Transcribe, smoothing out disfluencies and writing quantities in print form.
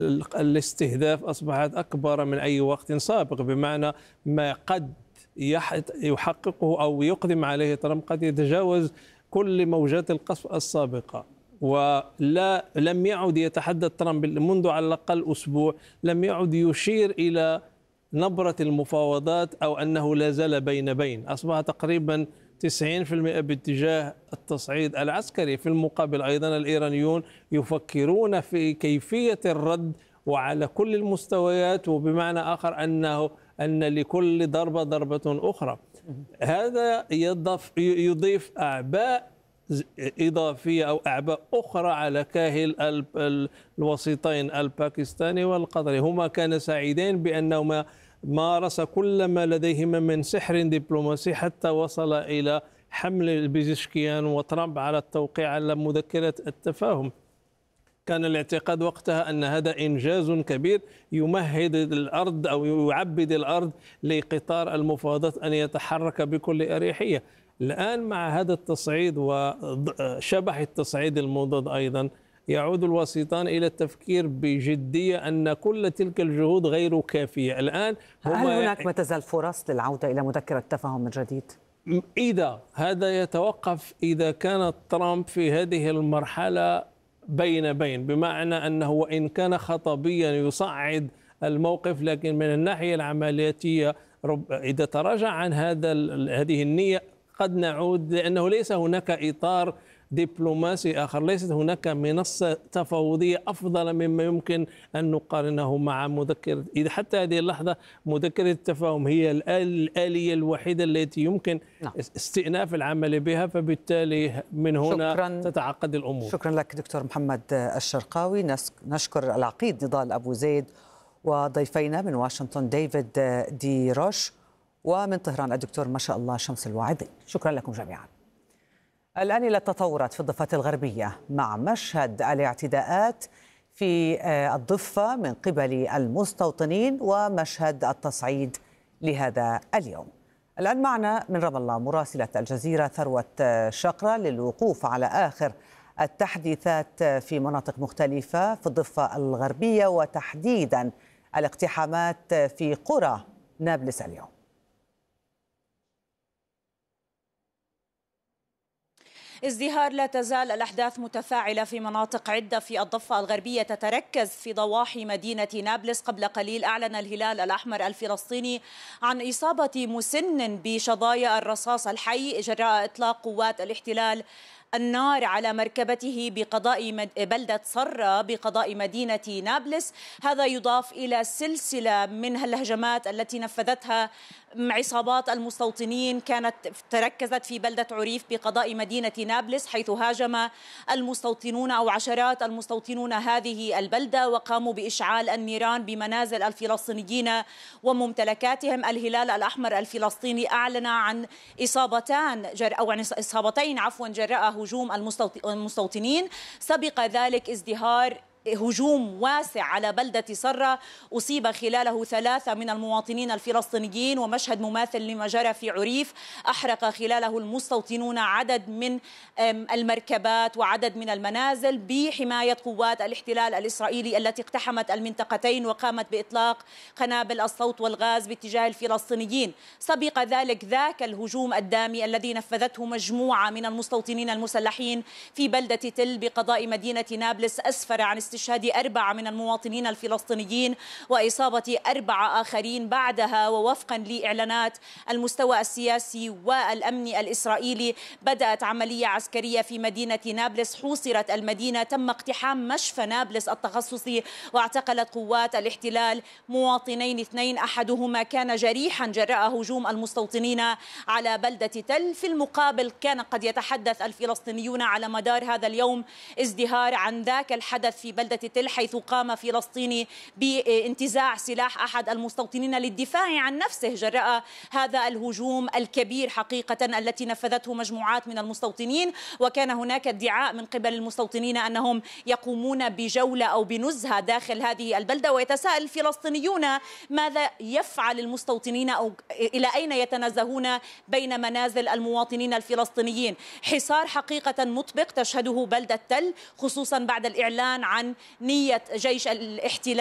الاستهداف أصبحت أكبر من أي وقت سابق، بمعنى ما قد يحققه أو يقدم عليه ترامب قد يتجاوز كل موجات القصف السابقة. لم يعد يتحدث ترامب منذ على الأقل أسبوع، لم يعد يشير إلى نبرة المفاوضات أو أنه لا زال بين أصبح تقريبا 90% باتجاه التصعيد العسكري. في المقابل أيضا الإيرانيون يفكرون في كيفية الرد وعلى كل المستويات، وبمعنى آخر أن لكل ضربة أخرى. هذا يضيف أعباء إضافية أو أعباء أخرى على كاهل الوسيطين الباكستاني والقطري. هما كانا سعيدين بأنهما مارس كل ما لديهما من سحر دبلوماسي حتى وصل إلى حمل بيزشكيان وترامب على التوقيع على مذكرة التفاهم. كان الاعتقاد وقتها أن هذا إنجاز كبير يمهد الأرض أو يعبد الأرض لقطار المفاوضات أن يتحرك بكل أريحية. الآن مع هذا التصعيد وشبح التصعيد المضاد أيضا، يعود الوسيطان إلى التفكير بجدية أن كل تلك الجهود غير كافية. الآن هل هناك ما تزال فرص للعودة إلى مذكرة التفاهم من جديد؟ هذا يتوقف إذا كان ترامب في هذه المرحلة بين، بمعنى أنه وإن كان خطابيا يصعد الموقف، لكن من الناحية العملياتية إذا تراجع عن هذه النية قد نعود، لأنه ليس هناك إطار دبلوماسي آخر، ليست هناك منصة تفاوضية أفضل مما يمكن أن نقارنه مع مذكرة. إذا حتى هذه اللحظة مذكرة التفاهم هي الآلية الوحيدة التي يمكن استئناف العمل بها، فبالتالي من هنا تتعقد الأمور. شكرا لك دكتور محمد الشرقاوي. نشكر العقيد نضال أبو زيد، وضيفينا من واشنطن ديفيد دي روش، ومن طهران الدكتور ما شاء الله شمس الواعظين. شكرا لكم جميعا. الآن إلى التطورات في الضفة الغربية مع مشهد الاعتداءات في الضفة من قبل المستوطنين ومشهد التصعيد لهذا اليوم. الآن معنا من رام الله مراسلة الجزيرة ثروة شقرة للوقوف على آخر التحديثات في مناطق مختلفة في الضفة الغربية، وتحديدا الاقتحامات في قرى نابلس اليوم. ازدهار لا تزال الأحداث متفاعلة في مناطق عدة في الضفة الغربية، تتركز في ضواحي مدينة نابلس. قبل قليل أعلن الهلال الأحمر الفلسطيني عن إصابة مسن بشظايا الرصاص الحي جراء إطلاق قوات الاحتلال النار على مركبته بقضاء بلدة صرة بقضاء مدينة نابلس. هذا يضاف إلى سلسلة من الهجمات التي نفذتها عصابات المستوطنين كانت تركزت في بلدة عريف بقضاء مدينة نابلس، حيث هاجم المستوطنون أو عشرات المستوطنون هذه البلدة وقاموا بإشعال النيران بمنازل الفلسطينيين وممتلكاتهم. الهلال الأحمر الفلسطيني أعلن عن إصابتين جراء هجوم المستوطنين. سبق ذلك ازدهار هجوم واسع على بلدة صرة أصيب خلاله 3 من المواطنين الفلسطينيين، ومشهد مماثل لما جرى في عريف أحرق خلاله المستوطنون عدد من المركبات وعدد من المنازل بحماية قوات الاحتلال الإسرائيلي التي اقتحمت المنطقتين وقامت بإطلاق قنابل الصوت والغاز باتجاه الفلسطينيين. سبق ذاك الهجوم الدامي الذي نفذته مجموعة من المستوطنين المسلحين في بلدة تل بقضاء مدينة نابلس، أسفر عن استشهاد 4 من المواطنين الفلسطينيين وإصابة 4 آخرين. بعدها ووفقا لإعلانات المستوى السياسي والأمني الإسرائيلي بدأت عملية عسكرية في مدينة نابلس. حوصرت المدينة، تم اقتحام مشفى نابلس التخصصي، واعتقلت قوات الاحتلال مواطنين 2، أحدهما كان جريحا جراء هجوم المستوطنين على بلدة تل. في المقابل كان قد يتحدث الفلسطينيون على مدار هذا اليوم ازدهار عن ذاك الحدث في بلدة تل، حيث قام فلسطيني بانتزاع سلاح أحد المستوطنين للدفاع عن نفسه جراء هذا الهجوم الكبير حقيقة التي نفذته مجموعات من المستوطنين. وكان هناك ادعاء من قبل المستوطنين أنهم يقومون بجولة أو بنزهة داخل هذه البلدة، ويتساءل الفلسطينيون ماذا يفعل المستوطنين أو إلى أين يتنزهون بين منازل المواطنين الفلسطينيين. حصار حقيقة مطبق تشهده بلدة تل، خصوصا بعد الإعلان عن عن نية جيش الاحتلال